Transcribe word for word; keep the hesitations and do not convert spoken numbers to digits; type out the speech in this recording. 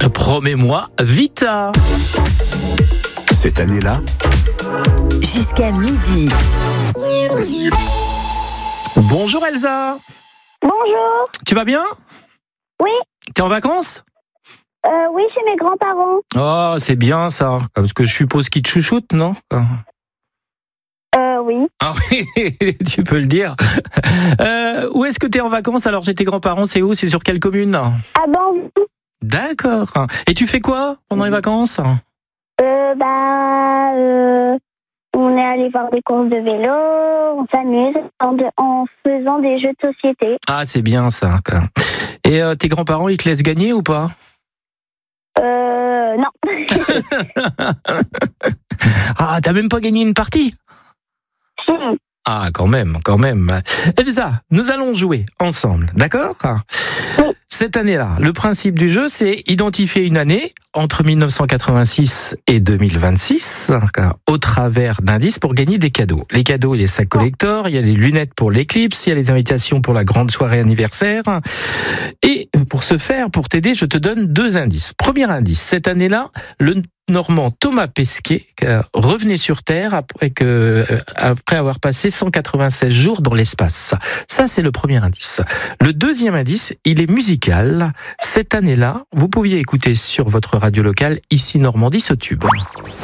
Promets-moi, Vita. Cette année-là, jusqu'à midi. Bonjour Elsa. Bonjour. Tu vas bien? Oui. T'es en vacances? Euh, oui, chez mes grands-parents. Oh, c'est bien ça. Parce que je suppose qu'ils te chouchoutent, non? Euh, oui. Ah oui, tu peux le dire. Euh, où est-ce que t'es en vacances? Alors, j'ai tes grands-parents, c'est où? C'est sur quelle commune? À Bambou. D'accord. Et tu fais quoi pendant les vacances? Euh, bah, euh, on est allé voir des courses de vélo, on s'amuse en, de- en faisant des jeux de société. Ah, c'est bien ça. Et euh, tes grands-parents, ils te laissent gagner ou pas? Euh, non. Ah, t'as même pas gagné une partie? Si. Ah, quand même, quand même. Elsa, nous allons jouer ensemble, d'accord? Cette année-là, le principe du jeu, c'est identifier une année entre mille neuf cent quatre-vingt-six et deux mille vingt-six, au travers d'indices pour gagner des cadeaux. Les cadeaux et les sacs collector, il y a les lunettes pour l'éclipse, il y a les invitations pour la grande soirée anniversaire. Et pour ce faire, pour t'aider, je te donne deux indices. Premier indice, cette année-là, le Normand Thomas Pesquet euh, revenait sur Terre après que euh, après avoir passé cent quatre-vingt-seize jours dans l'espace. Ça, c'est le premier indice. Le deuxième indice, il est musical. Cette année-là, vous pouviez écouter sur votre radio locale ici Normandie ce tube.